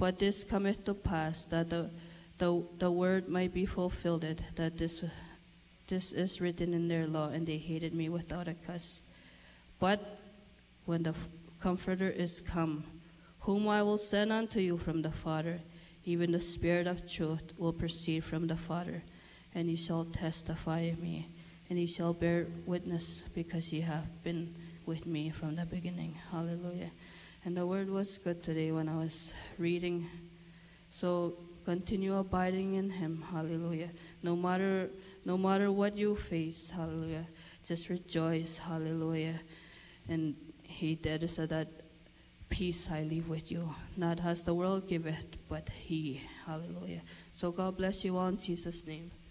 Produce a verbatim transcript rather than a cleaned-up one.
But this cometh to pass, that the, the, the word might be fulfilled, that this, this is written in their law, and they hated me without a cause. But when the Comforter is come, whom I will send unto you from the Father, even the Spirit of truth will proceed from the Father, and he shall testify of me, and he shall bear witness, because ye have been with me from the beginning. Hallelujah. And the word was good today when I was reading. So continue abiding in him. Hallelujah. No matter no matter what you face, hallelujah, just rejoice. Hallelujah. And he did so that peace I leave with you, not as the world giveth, but he. Hallelujah. So God bless you all in Jesus' name.